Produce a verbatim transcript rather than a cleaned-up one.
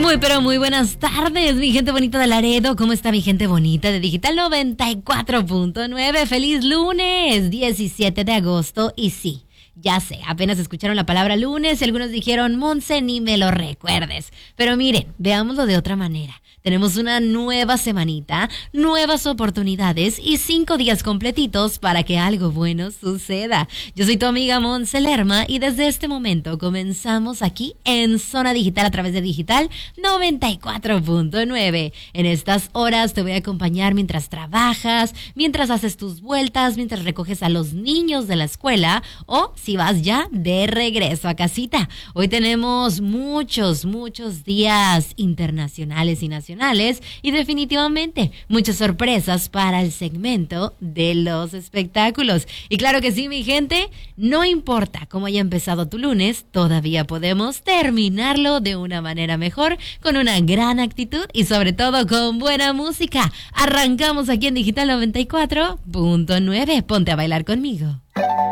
Muy pero muy buenas tardes, mi gente bonita de Laredo. ¿Cómo está mi gente bonita de Digital noventa y cuatro punto nueve? Feliz lunes, diecisiete de agosto. Y sí, ya sé, apenas escucharon la palabra lunes y algunos dijeron, Monse, ni me lo recuerdes. Pero miren, veámoslo de otra manera. Tenemos una nueva semanita, nuevas oportunidades y cinco días completitos para que algo bueno suceda. Yo soy tu amiga Monse Lerma y desde este momento comenzamos aquí en Zona Digital a través de Digital noventa y cuatro punto nueve. En estas horas te voy a acompañar mientras trabajas, mientras haces tus vueltas, mientras recoges a los niños de la escuela o si vas ya de regreso a casita. Hoy tenemos muchos, muchos días internacionales y nacionales. Y definitivamente muchas sorpresas para el segmento de los espectáculos. Y claro que sí, mi gente, no importa cómo haya empezado tu lunes, todavía podemos terminarlo de una manera mejor, con una gran actitud y sobre todo con buena música. Arrancamos aquí en Digital noventa y cuatro punto nueve. Ponte a bailar conmigo.